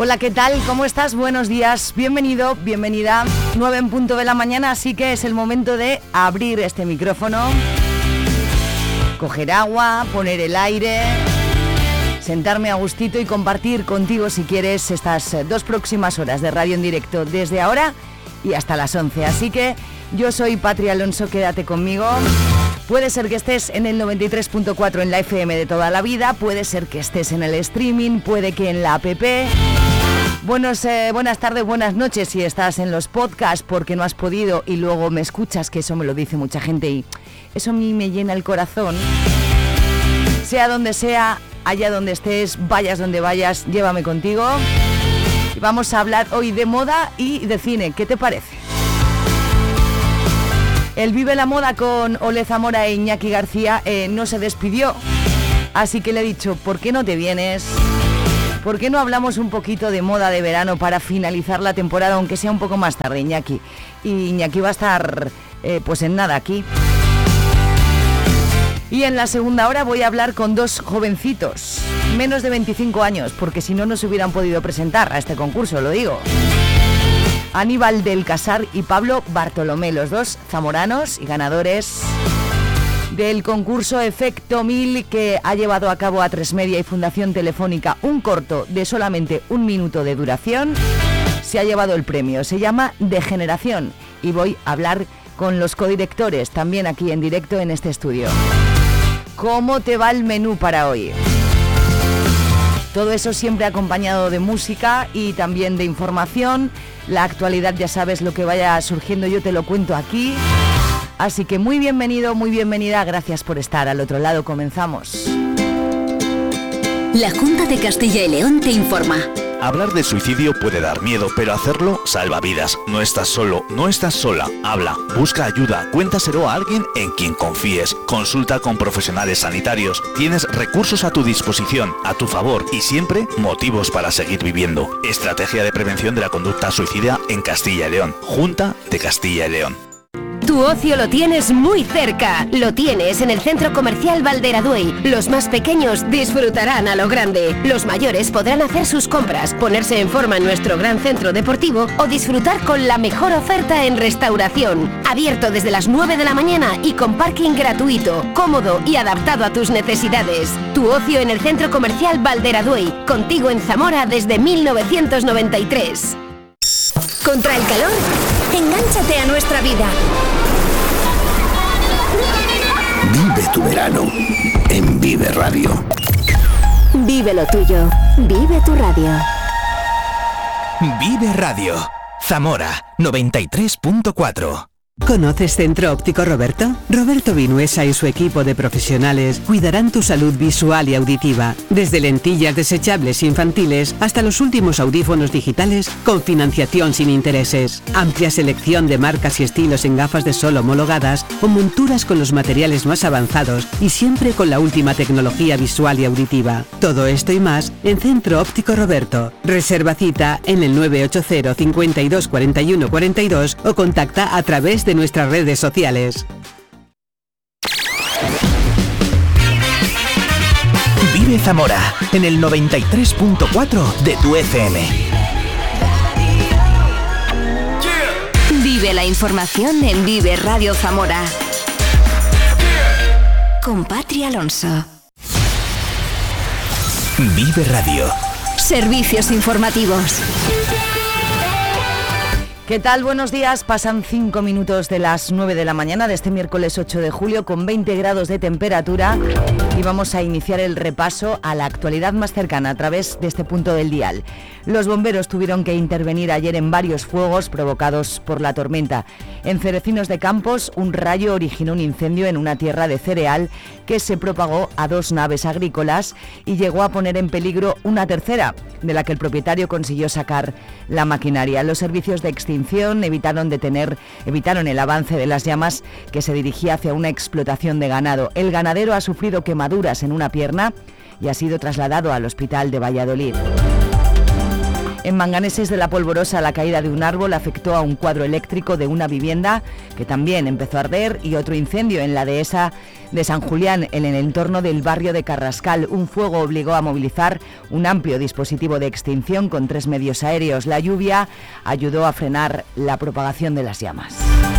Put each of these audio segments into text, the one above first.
Hola, ¿qué tal? ¿Cómo estás? Buenos días, bienvenido, bienvenida. 9 en punto de la mañana, así que es el momento de abrir este micrófono, coger agua, poner el aire, sentarme a gustito y compartir contigo, si quieres, estas 2 próximas horas de radio en directo desde ahora y hasta las 11. Así que yo soy Patria Alonso, quédate conmigo. Puede ser que estés en el 93.4 en la FM de toda la vida, puede ser que estés en el streaming, puede que en la app. Buenas tardes, buenas noches si estás en los podcasts porque no has podido y luego me escuchas, que eso me lo dice mucha gente y eso a mí me llena el corazón. Sea donde sea, allá donde estés, vayas donde vayas, llévame contigo. Y vamos a hablar hoy de moda y de cine, ¿qué te parece? El Vive la Moda con Ole Zamora e Iñaki García no se despidió, así que le he dicho, ¿por qué no te vienes? ¿Por qué no hablamos un poquito de moda de verano para finalizar la temporada, aunque sea un poco más tarde, Iñaki? Y Iñaki va a estar, pues en nada, aquí. Y en la segunda hora voy a hablar con 2 jovencitos, menos de 25 años, porque si no, no se hubieran podido presentar a este concurso, lo digo. Aníbal del Casar y Pablo Bartolomé, los 2 zamoranos y ganadores del concurso Efecto 1000 que ha llevado a cabo A3 Media y Fundación Telefónica, un corto de solamente 1 minuto de duración. Se ha llevado el premio, se llama Degeneración y voy a hablar con los codirectores también aquí en directo en este estudio. ¿Cómo te va el menú para hoy? Todo eso siempre acompañado de música y también de información. La actualidad, ya sabes, lo que vaya surgiendo yo te lo cuento aquí. Así que muy bienvenido, muy bienvenida. Gracias por estar al otro lado. Comenzamos. La Junta de Castilla y León te informa. Hablar de suicidio puede dar miedo, pero hacerlo salva vidas. No estás solo, no estás sola. Habla, busca ayuda, cuéntaselo a alguien en quien confíes. Consulta con profesionales sanitarios. Tienes recursos a tu disposición, a tu favor y siempre motivos para seguir viviendo. Estrategia de prevención de la conducta suicida en Castilla y León. Junta de Castilla y León. Tu ocio lo tienes muy cerca. Lo tienes en el Centro Comercial Valderaduey. Los más pequeños disfrutarán a lo grande. Los mayores podrán hacer sus compras, ponerse en forma en nuestro gran centro deportivo o disfrutar con la mejor oferta en restauración. Abierto desde las 9 de la mañana y con parking gratuito, cómodo y adaptado a tus necesidades. Tu ocio en el Centro Comercial Valderaduey. Contigo en Zamora desde 1993. Contra el calor, engánchate a nuestra vida. Vive tu verano en Vive Radio. Vive lo tuyo. Vive tu radio. Vive Radio. Zamora 93.4. ¿Conoces Centro Óptico Roberto? Roberto Vinuesa y su equipo de profesionales cuidarán tu salud visual y auditiva, desde lentillas desechables infantiles hasta los últimos audífonos digitales con financiación sin intereses. Amplia selección de marcas y estilos en gafas de sol homologadas o monturas con los materiales más avanzados y siempre con la última tecnología visual y auditiva. Todo esto y más en Centro Óptico Roberto. Reserva cita en el 980 52 41 42 o contacta a través de nuestras redes sociales. Vive Zamora en el 93.4 de tu FM. Vive la información en Vive Radio Zamora. Con Patria Alonso. Vive Radio. Servicios informativos. ¿Qué tal? Buenos días. Pasan 5 minutos de las 9 de la mañana de este miércoles 8 de julio con 20 grados de temperatura y vamos a iniciar el repaso a la actualidad más cercana a través de este punto del dial. Los bomberos tuvieron que intervenir ayer en varios fuegos provocados por la tormenta. En Cerecinos de Campos, un rayo originó un incendio en una tierra de cereal que se propagó a 2 naves agrícolas y llegó a poner en peligro una tercera, de la que el propietario consiguió sacar la maquinaria. Los servicios de extinción evitaron el avance de las llamas que se dirigía hacia una explotación de ganado. El ganadero ha sufrido quemaduras en una pierna y ha sido trasladado al hospital de Valladolid. En Manganeses de la Polvorosa, la caída de un árbol afectó a un cuadro eléctrico de una vivienda que también empezó a arder, y otro incendio en la dehesa de San Julián, en el entorno del barrio de Carrascal. Un fuego obligó a movilizar un amplio dispositivo de extinción con 3 medios aéreos. La lluvia ayudó a frenar la propagación de las llamas.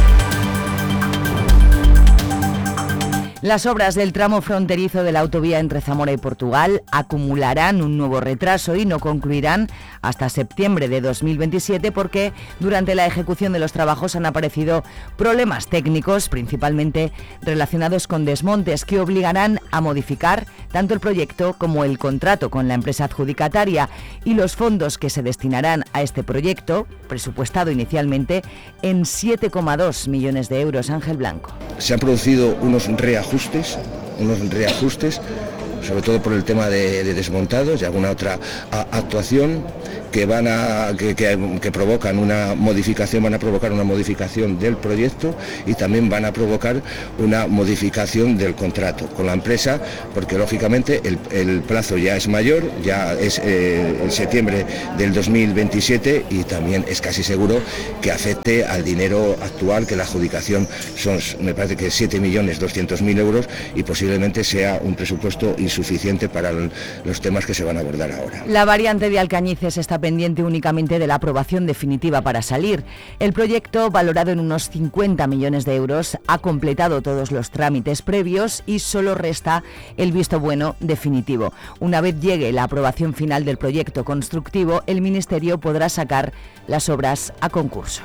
Las obras del tramo fronterizo de la autovía entre Zamora y Portugal acumularán un nuevo retraso y no concluirán hasta septiembre de 2027 porque durante la ejecución de los trabajos han aparecido problemas técnicos, principalmente relacionados con desmontes, que obligarán a modificar tanto el proyecto como el contrato con la empresa adjudicataria, y los fondos que se destinarán a este proyecto, presupuestado inicialmente en 7,2 millones de euros. Ángel Blanco. Se han producido unos reajustes, sobre todo por el tema de desmontados y alguna otra actuación que provocan una modificación, van a provocar una modificación del proyecto y también van a provocar una modificación del contrato con la empresa, porque lógicamente el plazo ya es mayor, ya es en septiembre del 2027, y también es casi seguro que afecte al dinero actual, que la adjudicación son, me parece que 7.200.000 euros, y posiblemente sea un presupuesto insuficiente para los temas que se van a abordar ahora. La variante de Alcañices está pendiente únicamente de la aprobación definitiva para salir. El proyecto, valorado en unos 50 millones de euros, ha completado todos los trámites previos y solo resta el visto bueno definitivo. Una vez llegue la aprobación final del proyecto constructivo, el Ministerio podrá sacar las obras a concurso.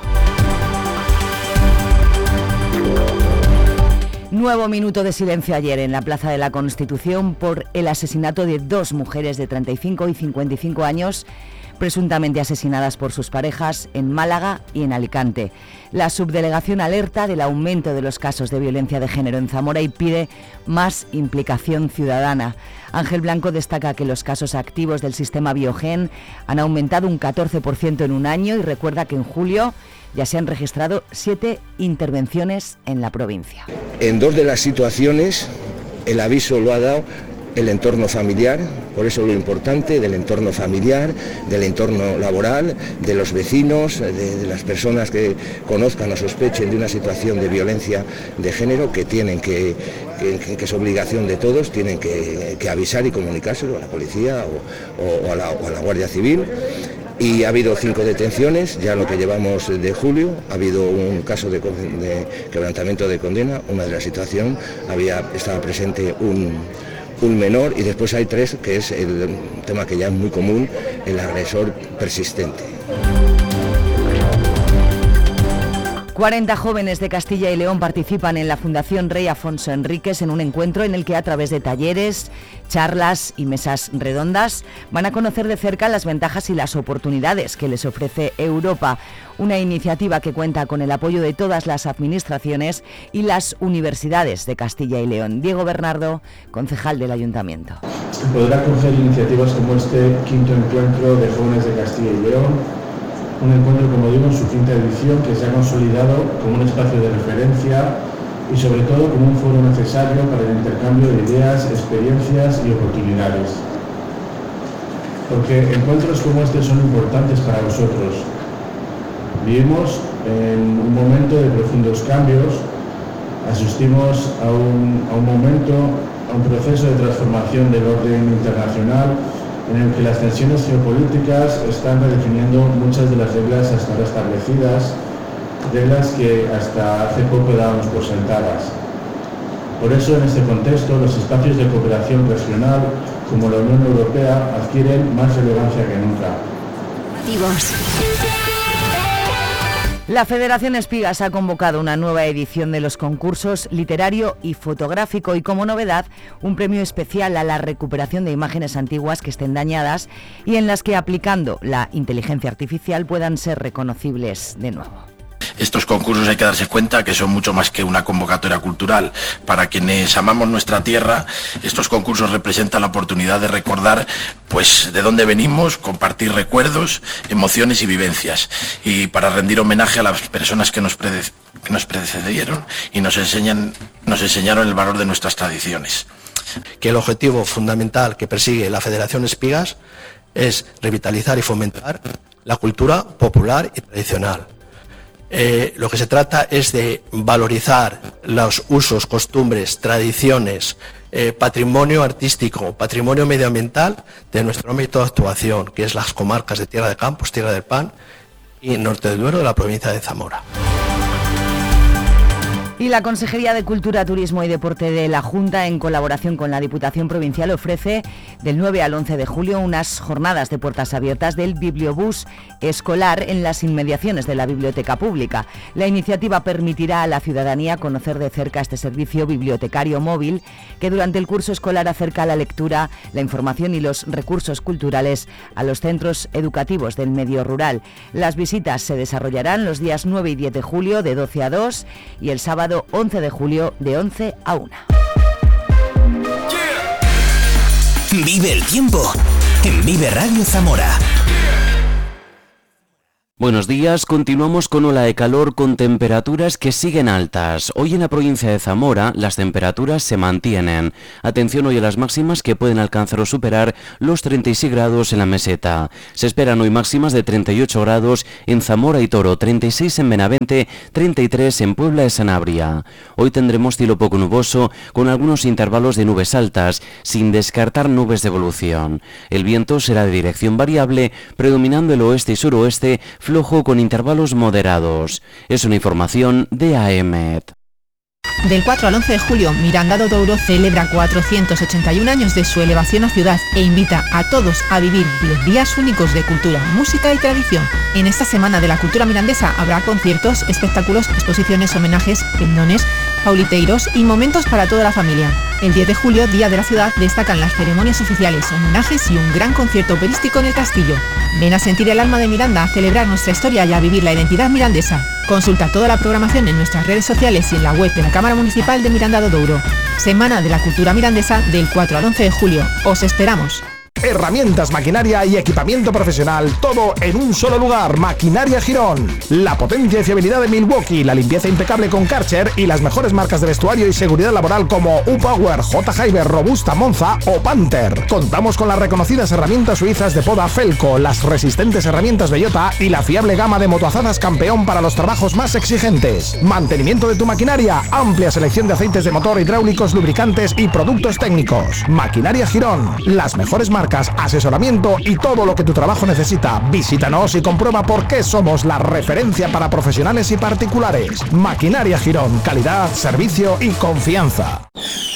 Nuevo minuto de silencio ayer en la Plaza de la Constitución por el asesinato de 2 mujeres de 35 y 55 años, presuntamente asesinadas por sus parejas en Málaga y en Alicante. La subdelegación alerta del aumento de los casos de violencia de género en Zamora y pide más implicación ciudadana. Ángel Blanco destaca que los casos activos del sistema Biogen han aumentado un 14% en un año y recuerda que en julio ya se han registrado 7 intervenciones en la provincia. En 2 de las situaciones el aviso lo ha dado el entorno familiar, por eso lo importante del entorno familiar, del entorno laboral, de los vecinos, de las personas que conozcan o sospechen de una situación de violencia de género, que tienen que es obligación de todos, tienen que avisar y comunicárselo a la policía o a la Guardia Civil. Y ha habido 5 detenciones, ya en lo que llevamos de julio, ha habido un caso de quebrantamiento de condena. Una de las situaciones estaba presente un menor, y después hay 3, que es el tema que ya es muy común, el agresor persistente. 40 jóvenes de Castilla y León participan en la Fundación Rey Afonso Enríquez en un encuentro en el que, a través de talleres, charlas y mesas redondas, van a conocer de cerca las ventajas y las oportunidades que les ofrece Europa. Una iniciativa que cuenta con el apoyo de todas las administraciones y las universidades de Castilla y León. Diego Bernardo, concejal del Ayuntamiento. Podrá acoger iniciativas como este 5º encuentro de jóvenes de Castilla y León. Un encuentro, como digo, en su 5ª edición, que se ha consolidado como un espacio de referencia y sobre todo como un foro necesario para el intercambio de ideas, experiencias y oportunidades. Porque encuentros como este son importantes para nosotros. Vivimos en un momento de profundos cambios, asistimos a un proceso de transformación del orden internacional, en el que las tensiones geopolíticas están redefiniendo muchas de las reglas hasta ahora establecidas, reglas que hasta hace poco dábamos por sentadas. Por eso, en este contexto, los espacios de cooperación regional, como la Unión Europea, adquieren más relevancia que nunca. La Federación Espigas ha convocado una nueva edición de los concursos literario y fotográfico y, como novedad, un premio especial a la recuperación de imágenes antiguas que estén dañadas y en las que, aplicando la inteligencia artificial, puedan ser reconocibles de nuevo. Estos concursos hay que darse cuenta que son mucho más que una convocatoria cultural. Para quienes amamos nuestra tierra, estos concursos representan la oportunidad de recordar pues de dónde venimos, compartir recuerdos, emociones y vivencias, y para rendir homenaje a las personas que nos precedieron y nos enseñaron el valor de nuestras tradiciones. Que el objetivo fundamental que persigue la Federación Espigas es revitalizar y fomentar la cultura popular y tradicional. Lo que se trata es de valorizar los usos, costumbres, tradiciones, patrimonio artístico, patrimonio medioambiental de nuestro ámbito de actuación, que es las comarcas de Tierra de Campos, Tierra del Pan y Norte del Duero de la provincia de Zamora. Y la Consejería de Cultura, Turismo y Deporte de la Junta, en colaboración con la Diputación Provincial, ofrece del 9 al 11 de julio unas jornadas de puertas abiertas del bibliobús escolar en las inmediaciones de la Biblioteca Pública. La iniciativa permitirá a la ciudadanía conocer de cerca este servicio bibliotecario móvil que durante el curso escolar acerca la lectura, la información y los recursos culturales a los centros educativos del medio rural. Las visitas se desarrollarán los días 9 y 10 de julio de 12 a 2 y el sábado 11 de julio de 11 a 1. Vive el tiempo en Vive Radio Zamora. Buenos días, continuamos con ola de calor con temperaturas que siguen altas. Hoy en la provincia de Zamora las temperaturas se mantienen. Atención hoy a las máximas que pueden alcanzar o superar los 36 grados en la meseta. Se esperan hoy máximas de 38 grados en Zamora y Toro, 36 en Benavente, 33 en Puebla de Sanabria. Hoy tendremos cielo poco nuboso con algunos intervalos de nubes altas, sin descartar nubes de evolución. El viento será de dirección variable, predominando el oeste y suroeste, flojo con intervalos moderados. Es una información de AEMET. Del 4 al 11 de julio, Miranda do Douro celebra 481 años de su elevación a ciudad e invita a todos a vivir 10 días únicos de cultura, música y tradición. En esta semana de la cultura mirandesa habrá conciertos, espectáculos, exposiciones, homenajes, pendones, pauliteiros y momentos para toda la familia. El 10 de julio, Día de la Ciudad, destacan las ceremonias oficiales, homenajes y un gran concierto operístico en el castillo. Ven a sentir el alma de Miranda, a celebrar nuestra historia y a vivir la identidad mirandesa. Consulta toda la programación en nuestras redes sociales y en la web de la Cámara Municipal de Miranda do Douro. Semana de la Cultura Mirandesa del 4 al 11 de julio. ¡Os esperamos! Herramientas, maquinaria y equipamiento profesional, todo en un solo lugar. Maquinaria Girón. La potencia y fiabilidad de Milwaukee, la limpieza impecable con Karcher y las mejores marcas de vestuario y seguridad laboral como U-Power, J-Hyber, Robusta, Monza o Panther. Contamos con las reconocidas herramientas suizas de poda Felco, las resistentes herramientas Bellota y la fiable gama de motoazadas Campeón para los trabajos más exigentes. Mantenimiento de tu maquinaria, amplia selección de aceites de motor, hidráulicos, lubricantes y productos técnicos. Maquinaria Girón, las mejores marcas, asesoramiento y todo lo que tu trabajo necesita. Visítanos y comprueba por qué somos la referencia para profesionales y particulares. Maquinaria Girón, calidad, servicio y confianza.